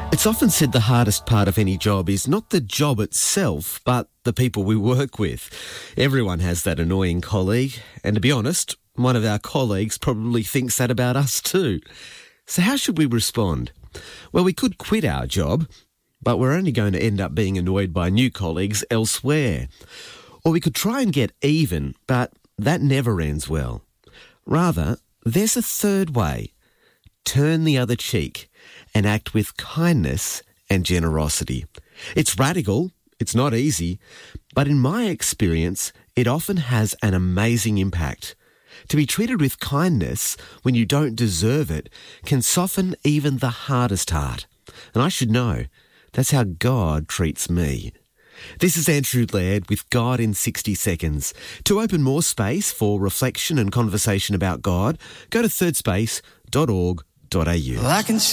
It's often said the hardest part of any job is not the job itself, but the people we work with. Everyone has that annoying colleague, and to be honest, one of our colleagues probably thinks that about us too. So how should we respond? Well, we could quit our job, but we're only going to end up being annoyed by new colleagues elsewhere. Or we could try and get even, but that never ends well. Rather, there's a third way. Turn the other cheek and act with kindness and generosity. It's radical, it's not easy, but in my experience, it often has an amazing impact. To be treated with kindness when you don't deserve it can soften even the hardest heart. And I should know, that's how God treats me. This is Andrew Laird with God in 60 Seconds. To open more space for reflection and conversation about God, go to thirdspace.org.au.